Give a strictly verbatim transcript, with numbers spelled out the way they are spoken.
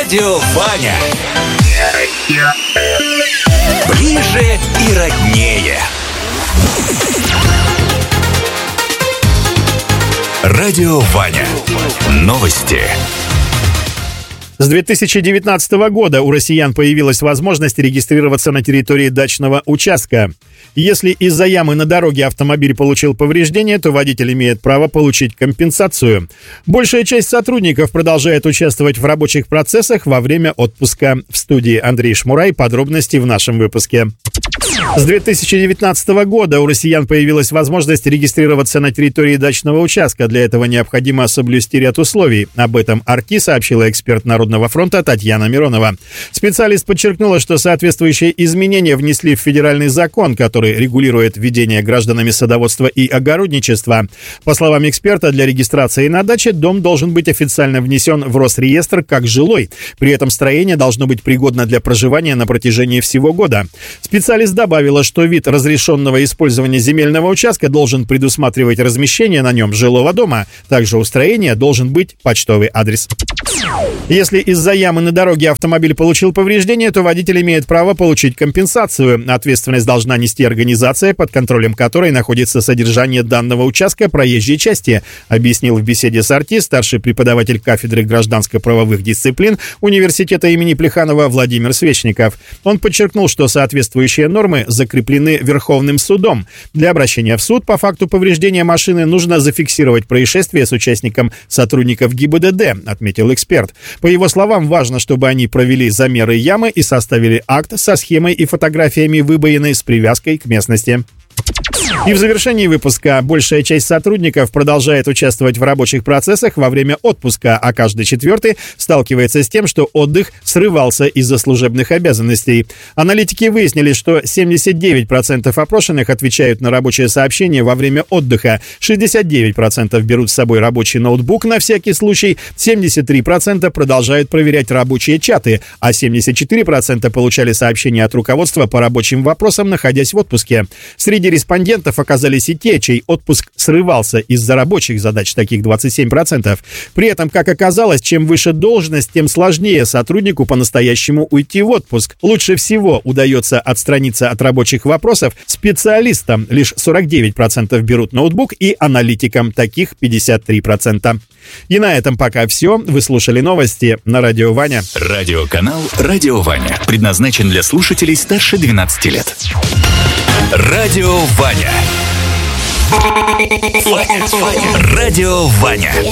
Радио Ваня. Ближе и роднее. Радио Ваня. Новости. С две тысячи девятнадцатого года у россиян появилась возможность регистрироваться на территории дачного участка. Если из-за ямы на дороге автомобиль получил повреждения, то водитель имеет право получить компенсацию. Большая часть сотрудников продолжает участвовать в рабочих процессах во время отпуска. В студии Андрей Шмурай. Подробности в нашем выпуске. С две тысячи девятнадцатого года у россиян появилась возможность регистрироваться на территории дачного участка. Для этого необходимо соблюсти ряд условий. Об этом ар ти сообщила эксперт Народного фронта Татьяна Миронова. Специалист подчеркнула, что соответствующие изменения внесли в федеральный закон, который регулирует ведение гражданами садоводства и огородничества. По словам эксперта, для регистрации на даче дом должен быть официально внесен в Росреестр как жилой. При этом строение должно быть пригодно для проживания на протяжении всего года. Специалист добавила, что вид разрешенного использования земельного участка должен предусматривать размещение на нем жилого дома. Также у строения должен быть почтовый адрес. Если из-за ямы на дороге автомобиль получил повреждения, то водитель имеет право получить компенсацию. Ответственность должна нести организация, под контролем которой находится содержание данного участка проезжей части, объяснил в беседе с ар ти старший преподаватель кафедры гражданско-правовых дисциплин университета имени Плеханова Владимир Свечников. Он подчеркнул, что соответствующие нормы закреплены Верховным судом. Для обращения в суд по факту повреждения машины нужно зафиксировать происшествие с участником сотрудников гэ и бэ дэ дэ, отметил эксперт. По его словам, важно, чтобы они провели замеры ямы и составили акт со схемой и фотографиями выбоины с привязкой к местности. И в завершении выпуска большая часть сотрудников продолжает участвовать в рабочих процессах во время отпуска, а каждый четвертый сталкивается с тем, что отдых срывался из-за служебных обязанностей. Аналитики выяснили, что семьдесят девять процентов опрошенных отвечают на рабочие сообщения во время отдыха, шестьдесят девять процентов берут с собой рабочий ноутбук на всякий случай, семьдесят три процента продолжают проверять рабочие чаты, а семьдесят четыре процента получали сообщения от руководства по рабочим вопросам, находясь в отпуске. Среди респондентов оказались и те, чей отпуск срывался из-за рабочих задач, таких двадцать семь процентов. При этом, как оказалось, чем выше должность, тем сложнее сотруднику по-настоящему уйти в отпуск. Лучше всего удается отстраниться от рабочих вопросов специалистам, лишь сорок девять процентов берут ноутбук, и аналитикам, таких пятьдесят три процента. И на этом пока все. Вы слушали новости на Радио Ваня. Радиоканал Радио Ваня предназначен для слушателей старше двенадцати лет. Радио Ваня. Радио Ваня.